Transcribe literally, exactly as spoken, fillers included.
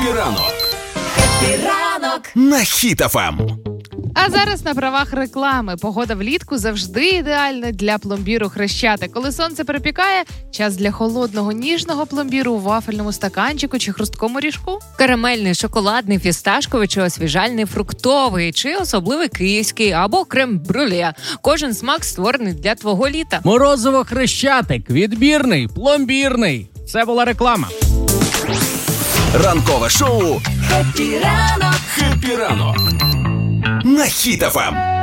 Хеппі ранок. Хеппі ранок на Хіт еф ем. А зараз на правах реклами. Погода влітку завжди ідеальна для пломбіру Хрещатик. Коли сонце припікає, час для холодного, ніжного пломбіру у вафельному стаканчику чи хрусткому ріжку. Карамельний, шоколадний, фісташковий чи освіжальний, фруктовий, чи особливий київський або крем-брюле. Кожен смак створений для твого літа. Морозиво Хрещатик. Відбірний, пломбірний. Це була реклама. Ранкове шоу «Хеппі ранок». «Хеппі ранок» на Хіт еф ем.